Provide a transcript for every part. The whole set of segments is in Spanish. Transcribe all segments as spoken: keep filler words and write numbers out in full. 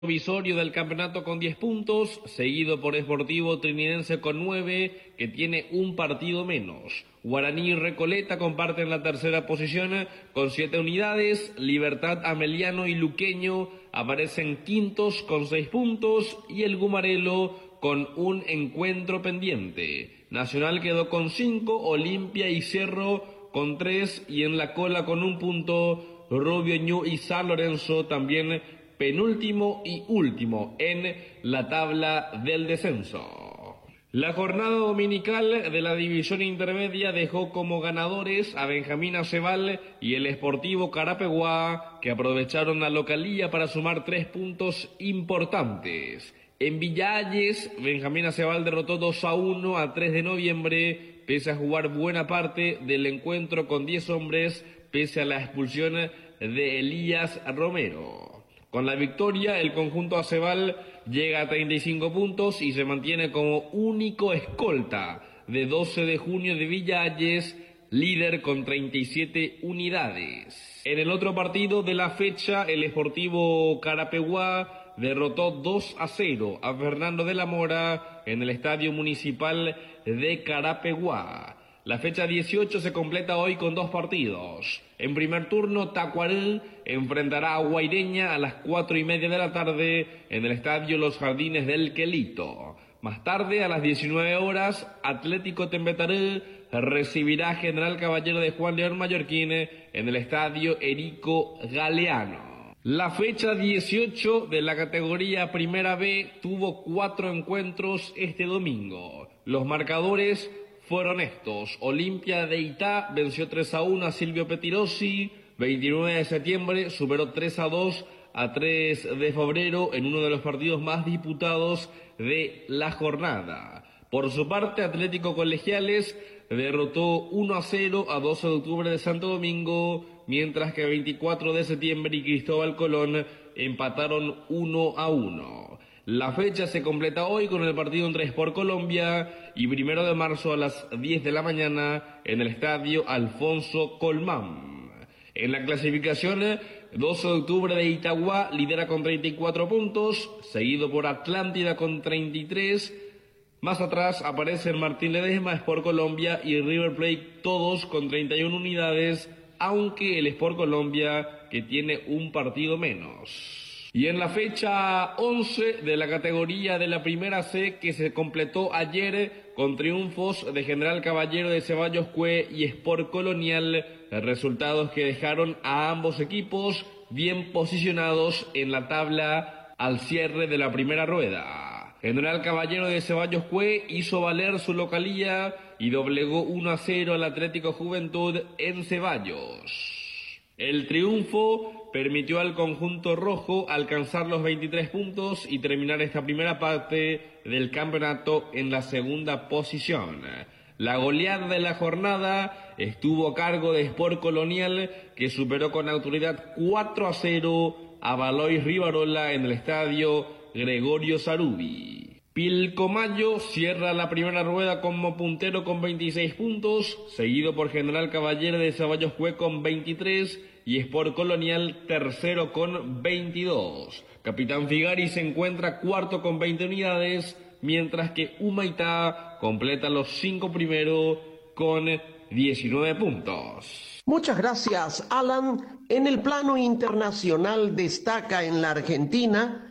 Provisorio del campeonato con diez puntos, seguido por Sportivo Trinitense con nueve, que tiene un partido menos. Guaraní y Recoleta comparten la tercera posición con siete unidades. Libertad, Ameliano y Luqueño aparecen quintos con seis puntos y el Gumarelo con un encuentro pendiente. Nacional quedó con cinco, Olimpia y Cerro con tres y en la cola con un punto Rubio Ñu y San Lorenzo también penúltimo y último en la tabla del descenso. La jornada dominical de la división intermedia dejó como ganadores a Benjamín Aceval y el Sportivo Carapeguá, que aprovecharon la localía para sumar tres puntos importantes. En Villalles, Benjamín Aceval derrotó dos a uno a tres de noviembre, pese a jugar buena parte del encuentro con diez hombres, pese a la expulsión de Elías Romero. Con la victoria, el conjunto Aceval llega a treinta y cinco puntos y se mantiene como único escolta de doce de junio de Villalles, líder con treinta y siete unidades. En el otro partido de la fecha, el Sportivo Carapeguá derrotó dos a cero a Fernando de la Mora en el Estadio Municipal de Carapeguá. La fecha dieciocho se completa hoy con dos partidos. En primer turno, Tacuarel enfrentará a Guaireña a las cuatro y media de la tarde en el Estadio Los Jardines del Quelito. Más tarde, a las diecinueve horas, Atlético Tembetarel recibirá a General Caballero de Juan León Mallorquín en el Estadio Erico Galeano. La fecha dieciocho de la categoría Primera B tuvo cuatro encuentros este domingo. Los marcadores fueron estos: Olimpia de Itá venció tres a uno a Silvio Petirosi, veintinueve de septiembre superó tres a dos a tres de febrero en uno de los partidos más disputados de la jornada. Por su parte, Atlético Colegiales derrotó uno a cero a doce de octubre de Santo Domingo, mientras que veinticuatro de septiembre y Cristóbal Colón empataron uno a uno. La fecha se completa hoy con el partido entre Sport Colombia y primero de marzo a las diez de la mañana en el Estadio Alfonso Colmán. En la clasificación, doce de octubre de Itagua lidera con treinta y cuatro puntos, seguido por Atlántida con treinta y tres. Más atrás aparecen Martín Ledesma, Sport Colombia y River Plate, todos con treinta y una unidades, aunque el Sport Colombia que tiene un partido menos. Y en la fecha once de la categoría de la Primera C, que se completó ayer con triunfos de General Caballero de Ceballos Cue y Sport Colonial, resultados que dejaron a ambos equipos bien posicionados en la tabla al cierre de la primera rueda. General Caballero de Ceballos Cue hizo valer su localía y doblegó uno a cero al Atlético Juventud en Ceballos. El triunfo permitió al conjunto rojo alcanzar los veintitrés puntos y terminar esta primera parte del campeonato en la segunda posición. La goleada de la jornada estuvo a cargo de Sport Colonial, que superó con autoridad cuatro a cero a Valois Rivarola en el estadio Gregorio Sarubi. Pilcomayo cierra la primera rueda como puntero con veintiséis puntos, seguido por General Caballero de Ceballos Cue con veintitrés y Sport Colonial tercero con veintidós. Capitán Figari se encuentra cuarto con veinte unidades, mientras que Humaitá completa los cinco primeros con diecinueve puntos. Muchas gracias, Alan. En el plano internacional destaca en la Argentina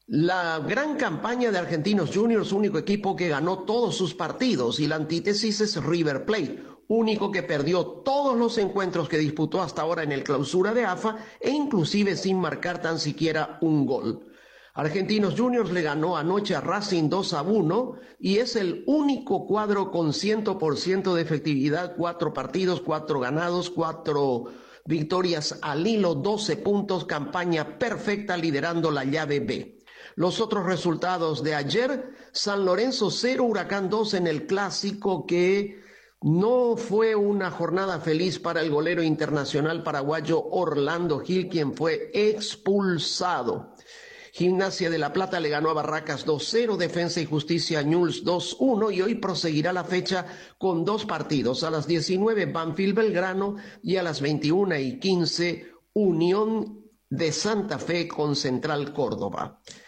la gran campaña de Argentinos Juniors, único equipo que ganó todos sus partidos, y la antítesis es River Plate, único que perdió todos los encuentros que disputó hasta ahora en el clausura de A F A e inclusive sin marcar tan siquiera un gol. Argentinos Juniors le ganó anoche a Racing dos a uno y es el único cuadro con cien por ciento de efectividad, cuatro partidos, cuatro ganados, cuatro victorias al hilo, doce puntos, campaña perfecta liderando la llave B. Los otros resultados de ayer: San Lorenzo cero, Huracán dos en el clásico, que no fue una jornada feliz para el golero internacional paraguayo Orlando Gil, quien fue expulsado. Gimnasia de La Plata le ganó a Barracas dos cero, Defensa y Justicia Ñuls dos uno, y hoy proseguirá la fecha con dos partidos. A las diecinueve Banfield Belgrano y a las veintiuna y quince Unión de Santa Fe con Central Córdoba.